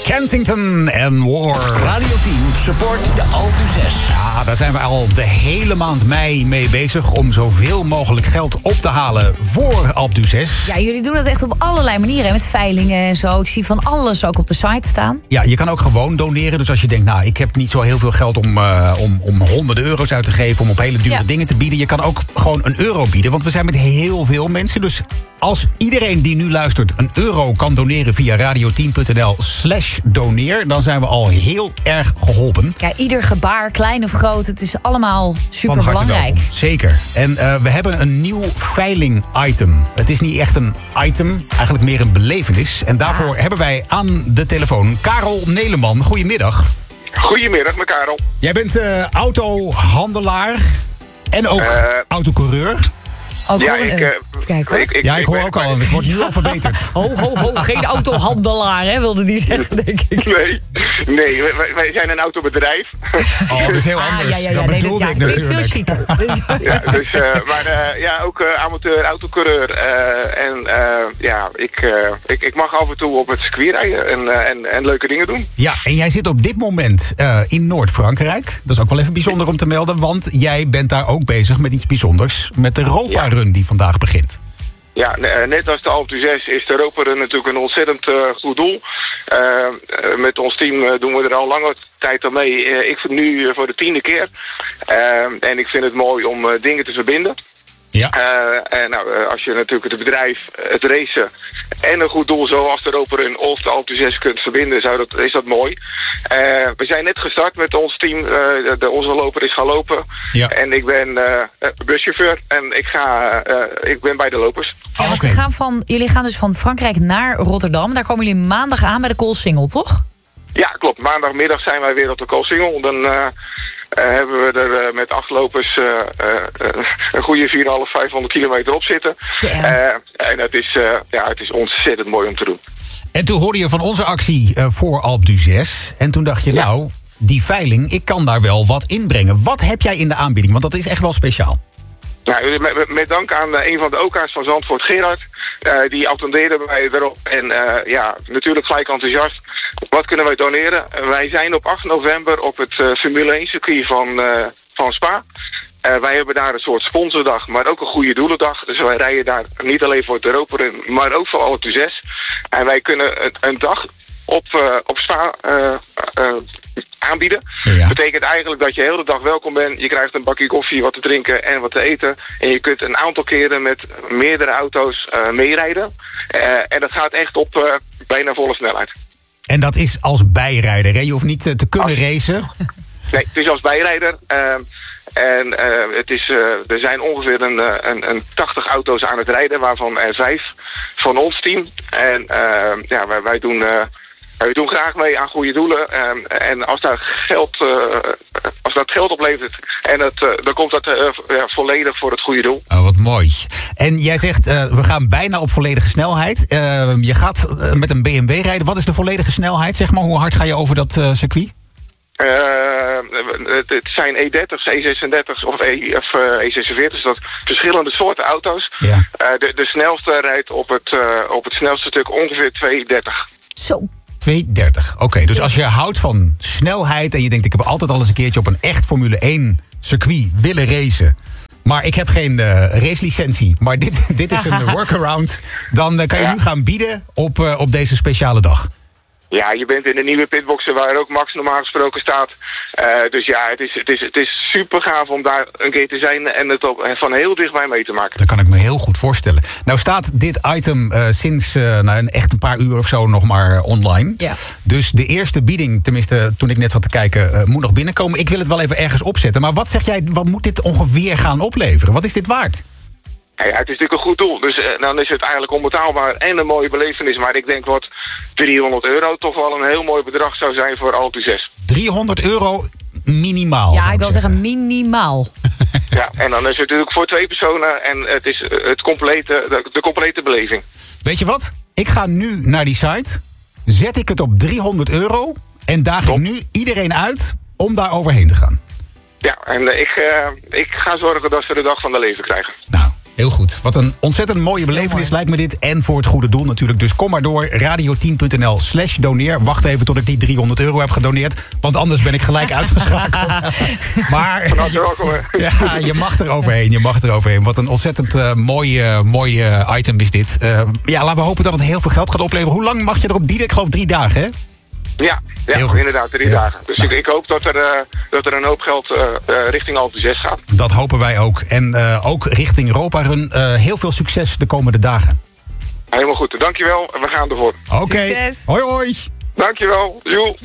Kensington en War. Radio 10 support de Alpe d'Huez. Ja, daar zijn we al de hele maand mei mee bezig om zoveel mogelijk geld op te halen voor Alpe d'Huez. Ja, jullie doen dat echt op allerlei manieren, hè, met veilingen en zo. Ik zie van alles ook op de site staan. Ja, je kan ook gewoon doneren. Dus als je denkt, nou, ik heb niet zo heel veel geld om honderden euro's uit te geven, om op hele dure dingen te bieden. Je kan ook gewoon €1 bieden, want we zijn met heel veel mensen. Dus als iedereen die nu luistert €1 kan doneren via radio10.nl/doneer, dan zijn we al heel erg geholpen. Ja, ieder gebaar, klein of groot, het is allemaal super Van harte belangrijk. welkom. Zeker. En we hebben een nieuw veiling-item. Het is niet echt een item, eigenlijk meer een belevenis. En daarvoor hebben wij aan de telefoon Karel Neleman. Goedemiddag. Goedemiddag, met Karel. Jij bent autohandelaar en ook autocoureur. Ook Ja, gewoon, ik kijk hoor. Ik hoor ook al, het wordt nu al verbeterd. Ho, geen autohandelaar, hè, wilde die zeggen, denk ik. Nee, wij zijn een autobedrijf. Oh, dat is heel anders. Dat bedoelde ik dit is veel natuurlijk. chiquer. Ja, dus, ook amateur autocoureur. Ik mag af en toe op het circuit rijden en leuke dingen doen. Ja, en jij zit op dit moment in Noord-Frankrijk. Dat is ook wel even bijzonder om te melden, want jij bent daar ook bezig met iets bijzonders. Met de Europa-run die vandaag begint. Ja, net als de Alpe d'Huez is de Europa Run natuurlijk een ontzettend goed doel. Met ons team doen we er al lange tijd aan mee. Ik vind nu voor de 10e keer. En ik vind het mooi om dingen te verbinden. Ja. Als je natuurlijk het bedrijf, het racen en een goed doel zoals de Europa Run of de Alpe d'Huez kunt verbinden, is dat mooi. We zijn net gestart met ons team. Onze loper is gaan lopen. Ja. En ik ben buschauffeur en ik ben bij de lopers. Ja, want jullie gaan dus van Frankrijk naar Rotterdam. Daar komen jullie maandag aan bij de Koolsingel, toch? Ja, klopt. Maandagmiddag zijn wij weer op de Koolsingel. Dan hebben we er met 8 lopers een goede 4,500 kilometer op zitten. En het is ontzettend mooi om te doen. En toen hoorde je van onze actie voor Alpe d'Huez. En toen dacht je, nou, die veiling, ik kan daar wel wat inbrengen. Wat heb jij in de aanbieding? Want dat is echt wel speciaal. Nou, met dank aan een van de OK's van Zandvoort, Gerard. Die attendeerde mij erop. En natuurlijk gelijk enthousiast. Wat kunnen wij doneren? Wij zijn op 8 november op het Formule 1 circuit van Spa. Wij hebben daar een soort sponsordag, maar ook een goede doelendag. Dus wij rijden daar niet alleen voor het Europa Run, maar ook voor Alpe d'Huez. En wij kunnen een dag op Spa aanbieden. Ja. Betekent eigenlijk dat je de hele dag welkom bent. Je krijgt een bakje koffie, wat te drinken en wat te eten. En je kunt een aantal keren met meerdere auto's meerijden. En dat gaat echt op bijna volle snelheid. En dat is als bijrijder, hè? Je hoeft niet te kunnen racen. Nee, het is als bijrijder. Er zijn ongeveer een 80 auto's aan het rijden, waarvan er 5 van ons team. En wij doen graag mee aan goede doelen. En als dat geld oplevert, dan komt dat volledig voor het goede doel. Oh, wat mooi. En jij zegt, we gaan bijna op volledige snelheid. Je gaat met een BMW rijden. Wat is de volledige snelheid, zeg maar? Hoe hard ga je over dat circuit? Het zijn E30's, E36's of E46's. Dat verschillende soorten auto's. Ja. De snelste rijdt op het snelste stuk ongeveer 2:30. Zo. 2:30. Oké, dus als je houdt van snelheid en je denkt, ik heb altijd al eens een keertje op een echt Formule 1 circuit willen racen, maar ik heb geen racelicentie, maar dit is een workaround, dan kan je nu gaan bieden op deze speciale dag. Ja, je bent in de nieuwe pitboxen waar ook Max normaal gesproken staat. Dus ja, het is super gaaf om daar een keer te zijn en het van heel dichtbij mee te maken. Dat kan ik me heel goed voorstellen. Nou staat dit item sinds een paar uur of zo nog maar online. Ja. Dus de eerste bieding, tenminste toen ik net zat te kijken, moet nog binnenkomen. Ik wil het wel even ergens opzetten. Maar wat zeg jij, wat moet dit ongeveer gaan opleveren? Wat is dit waard? Ja, het is natuurlijk een goed doel, dus dan is het eigenlijk onbetaalbaar en een mooie belevenis. Maar ik denk wat €300 toch wel een heel mooi bedrag zou zijn voor Alpe d'Huez. €300 minimaal? Ja, ik wil zeggen minimaal. Ja, en dan is het natuurlijk voor 2 personen en het is de complete beleving. Weet je wat? Ik ga nu naar die site, zet ik het op €300 en daag ik nu iedereen uit om daar overheen te gaan. Ja, en ik ga zorgen dat ze de dag van de leven krijgen. Nou, Heel goed. Wat een ontzettend mooie belevenis lijkt me dit. En voor het goede doel natuurlijk. Dus kom maar door. Radio10.nl/doneer. Wacht even tot ik die €300 heb gedoneerd. Want anders ben ik gelijk uitgeschakeld. Maar ja, je mag er overheen. Je mag er overheen. Wat een ontzettend mooi item is dit. Ja, laten we hopen dat het heel veel geld gaat opleveren. Hoe lang mag je erop bieden? Ik geloof 3 dagen, hè? Ja, inderdaad, 3 dagen. Dus ik hoop dat er een hoop geld richting Alpe 6 gaat. Dat hopen wij ook. En ook richting Europa Run. Heel veel succes de komende dagen. Helemaal goed, dankjewel. We gaan ervoor. Oké. Succes. Hoi hoi. Dankjewel. Joe.